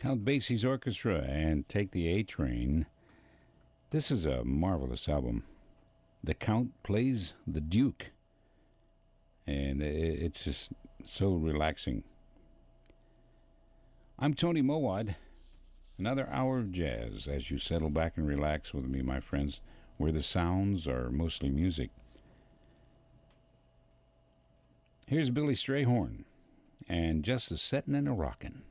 Count Basie's Orchestra and Take the A Train. This is a marvelous album. The Count plays the Duke, and it's just so relaxing. I'm Tony Mowad. Another hour of jazz as you settle back and relax with me, my friends, where the sounds are mostly music. Here's Billy Strayhorn and Just a Settin' and a Rockin'.